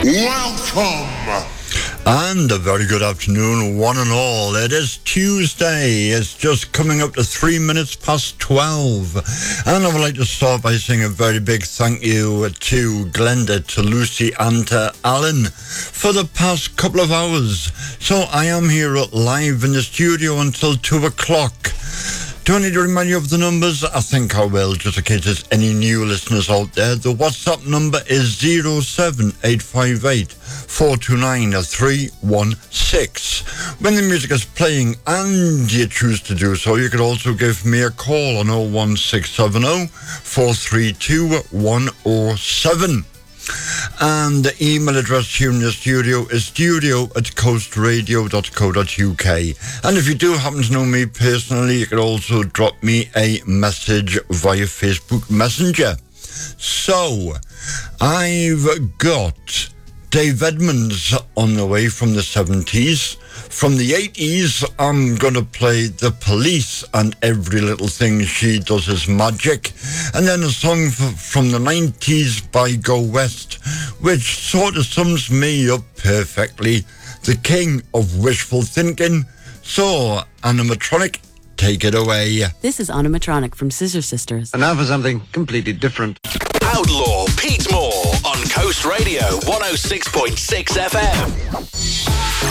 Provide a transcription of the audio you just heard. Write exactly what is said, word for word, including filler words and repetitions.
Welcome! And a very good afternoon, one and all. It is Tuesday. It's just coming up to three minutes past twelve. And I would like to start by saying a very big thank you to Glenda, to Lucy, and to Alan for the past couple of hours. So I am here live in the studio until two o'clock. Do I need to remind you of the numbers? I think I will, just in case there's any new listeners out there. The WhatsApp number is zero seven eight five eight four two nine three one six. When the music is playing and you choose to do so, you could also give me a call on oh one six seven oh four three two one oh seven. And the email address here in the studio is studio at coastradio dot co dot uk. And if you do happen to know me personally, you can also drop me a message via Facebook Messenger. So, I've got Dave Edmunds on the way from the seventies. From the eighties, I'm going to play The Police and Every Little Thing She Does Is Magic. And then a song f- from the nineties by Go West, which sort of sums me up perfectly. The king of wishful thinking. So, Animatronic, take it away. This is Animatronic from Scissor Sisters. And now for something completely different. Outlaw Pete Moore on Coast Radio one oh six point six F M.